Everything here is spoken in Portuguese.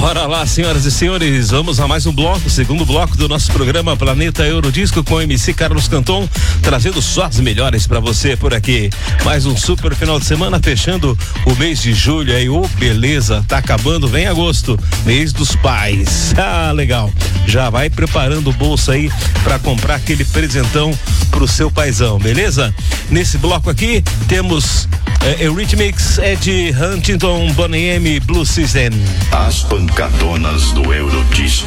Bora lá, senhoras e senhores, vamos a mais um bloco, segundo bloco do nosso programa Planeta Eurodisco com o MC Carlos Canton, trazendo só as melhores pra você por aqui. Mais um super final de semana, fechando o mês de julho aí, beleza, tá acabando, vem agosto, mês dos pais. Ah, legal, já vai preparando o bolso aí pra comprar aquele presentão pro seu paizão, beleza? Nesse bloco aqui, temos Eurythmics, Ed Huntington, Bonnie M, Blue Season. As pancadonas do Eurodisco.